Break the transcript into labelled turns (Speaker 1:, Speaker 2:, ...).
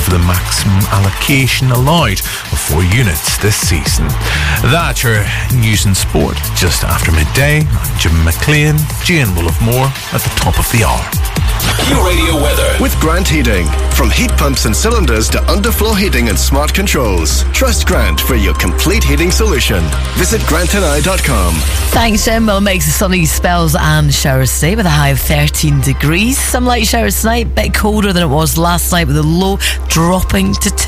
Speaker 1: for the maximum allocation allowed of 4 units this season. That's your news and sport just after midday. I'm Jim McLean. Jane will have more at the top of the hour.
Speaker 2: Q-Radio weather
Speaker 3: with Grant Heating. From heat pumps and cylinders to underfloor heating and smart controls, trust Grant for your complete heating solution. Visit grantandI.com.
Speaker 4: Thanks, Jim. Well, it makes the sunny spells and showers today with a high of 13 degrees. Some light showers tonight, a bit colder than it was last night with a low dropping to 2.